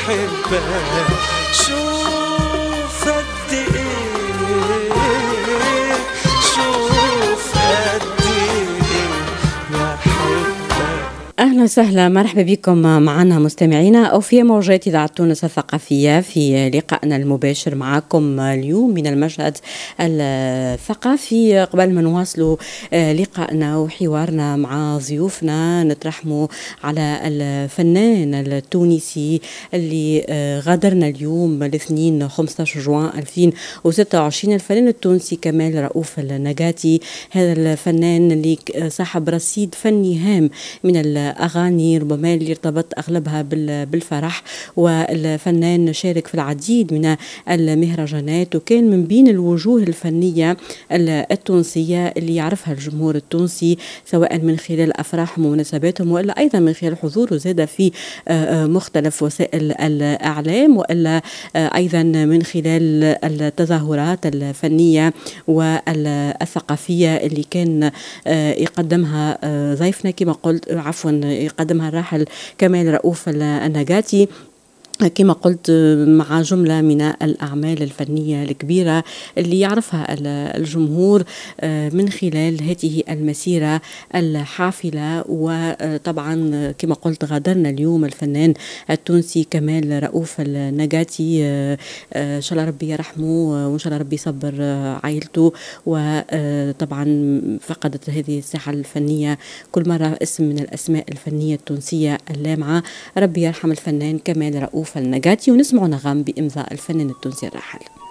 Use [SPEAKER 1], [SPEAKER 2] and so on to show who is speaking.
[SPEAKER 1] بحبك. شوف قد ايه، شوف قد ايه بحبك.
[SPEAKER 2] أهلا وسهلا، مرحبا بكم معنا مستمعينا أو في موجات إذاعة تونس الثقافية في لقائنا المباشر معكم اليوم من المشهد الثقافي. قبل ما نواصلوا لقائنا وحوارنا مع ضيوفنا نترحموا على الفنان التونسي اللي غادرنا اليوم الاثنين 15 جوان 2026، الفنان التونسي كمال رؤوف النجاتي. هذا الفنان اللي صاحب رصيد فني هام من الأغاني ربما اللي ارتبط أغلبها بالفرح، والفنان شارك في العديد من المهرجانات وكان من بين الوجوه الفنية التونسية اللي يعرفها الجمهور التونسي سواء من خلال أفراحهم ومناسباتهم وإلا أيضا من خلال حضوره زاد في مختلف وسائل الإعلام وإلا أيضا من خلال التظاهرات الفنية والثقافية اللي كان يقدمها ضيفنا كما قلت يقدمها الراحل كمال رؤوف النجاتي كما قلت مع جملة من الأعمال الفنية الكبيرة اللي يعرفها الجمهور من خلال هذه المسيرة الحافلة. وطبعا كما قلت غادرنا اليوم الفنان التونسي كمال رؤوف النجاتي، إن شاء الله ربي يرحمه وإن شاء الله ربي يصبر عائلته. وطبعا فقدت هذه الساحة الفنية كل مرة اسم من الأسماء الفنية التونسية اللامعة. ربي يرحم الفنان كمال رؤوف النجاتي ونسمع نغم بإمضاء الفنان التونسي الراحل.